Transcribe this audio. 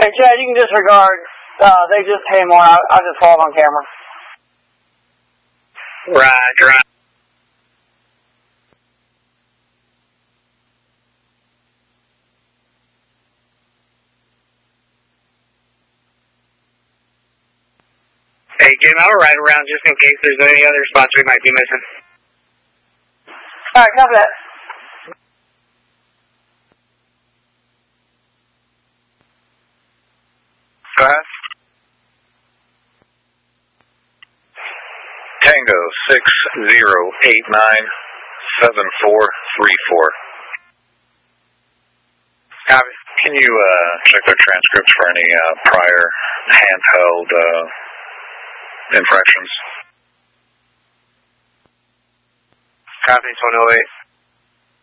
Hey, Chad, you can disregard. They just came on. I'll just follow on camera. Right. Hey, Jim, I'll ride around just in case there's any other spots we might be missing. All right, copy that. Go ahead. Tango 60897434. Copy. Can you check their transcripts for any prior handheld infractions? Copy, 108.